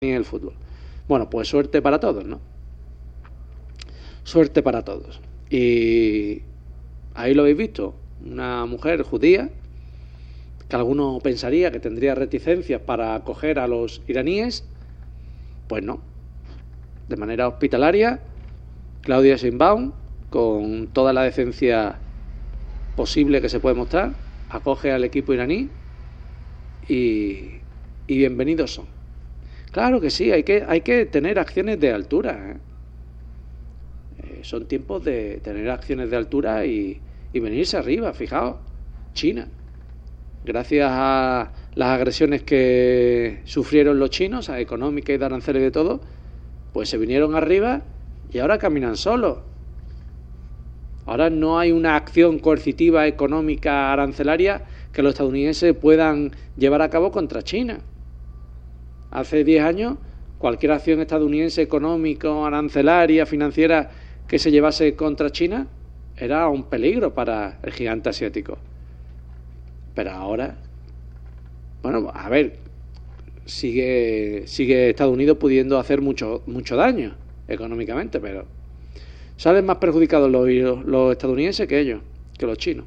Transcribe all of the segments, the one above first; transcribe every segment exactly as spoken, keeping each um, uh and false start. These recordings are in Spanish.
en el fútbol. Bueno, pues suerte para todos, ¿no? Suerte para todos. Y ahí lo habéis visto, una mujer judía, que alguno pensaría que tendría reticencias para acoger a los iraníes, pues no. De manera hospitalaria, Claudia Sheinbaum, con toda la decencia posible que se puede mostrar, acoge al equipo iraní y, y bienvenidos son. Claro que sí, hay que, hay que tener acciones de altura, ¿eh? Eh, son tiempos de tener acciones de altura y, y venirse arriba. Fijaos, China, gracias a las agresiones que sufrieron los chinos, a económicas y de aranceles y de todo, pues se vinieron arriba y ahora caminan solos. Ahora no hay una acción coercitiva económica arancelaria que los estadounidenses puedan llevar a cabo contra China. Hace diez años, cualquier acción estadounidense económica, arancelaria, financiera que se llevase contra China era un peligro para el gigante asiático. Pero ahora, bueno, a ver, sigue, sigue Estados Unidos pudiendo hacer mucho, mucho daño económicamente, pero salen más perjudicados los, los estadounidenses que ellos, que los chinos.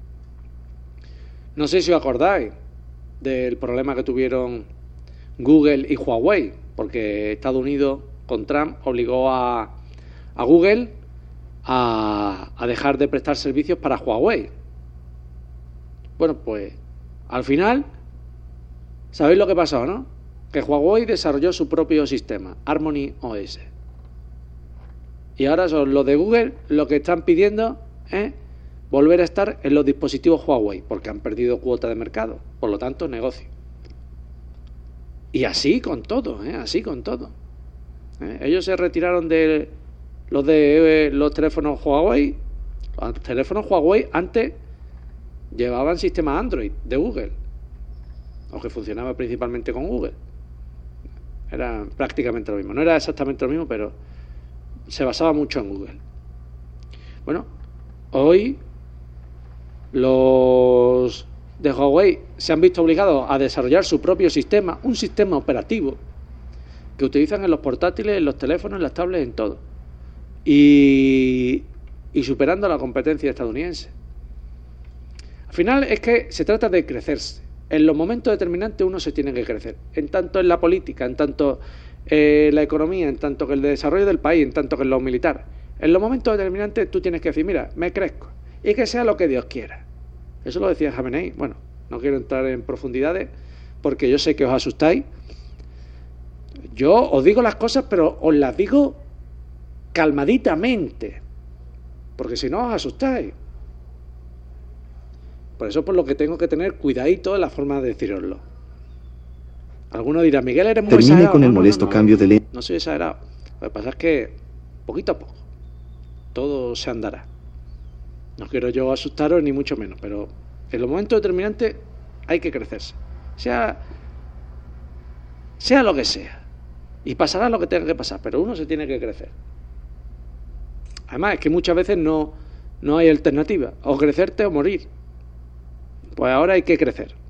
No sé si os acordáis del problema que tuvieron Google y Huawei, porque Estados Unidos con Trump obligó a, a Google a, a dejar de prestar servicios para Huawei. Bueno, pues al final, ¿sabéis lo que pasó, no? Que Huawei desarrolló su propio sistema, Harmony O S. Y ahora son los de Google los que están pidiendo ¿eh? volver a estar en los dispositivos Huawei, porque han perdido cuota de mercado, por lo tanto negocio. Y así con todo, ¿eh? así con todo. ¿Eh? Ellos se retiraron de los de eh, los teléfonos Huawei. Los teléfonos Huawei antes llevaban sistema Android de Google, aunque funcionaba principalmente con Google. Era prácticamente lo mismo. No era exactamente lo mismo, pero se basaba mucho en Google. Bueno, hoy los de Huawei se han visto obligados a desarrollar su propio sistema, un sistema operativo que utilizan en los portátiles, en los teléfonos, en las tablets, en todo. Y, y superando la competencia estadounidense. Al final es que se trata de crecerse. En los momentos determinantes uno se tiene que crecer. En tanto en la política, en tanto en eh, la economía, en tanto que el desarrollo del país, en tanto que en lo militar. En los momentos determinantes tú tienes que decir, mira, me crezco. Y que sea lo que Dios quiera. Eso lo decía Jamenei. Bueno, no quiero entrar en profundidades porque yo sé que os asustáis. Yo os digo las cosas, pero os las digo calmaditamente, porque si no os asustáis. Por eso por lo que tengo que tener cuidadito en la forma de deciroslo. Alguno dirá, Miguel, eres muy Termine exagerado. con el no, no, molesto no, no, cambio de ley. No soy exagerado. Lo que pasa es que poquito a poco todo se andará. No quiero yo asustaros ni mucho menos, pero en los momentos determinantes hay que crecerse. Sea, sea lo que sea. Y pasará lo que tenga que pasar, pero uno se tiene que crecer. Además, es que muchas veces no, no hay alternativa. O crecerte o morir. Pues ahora hay que crecer.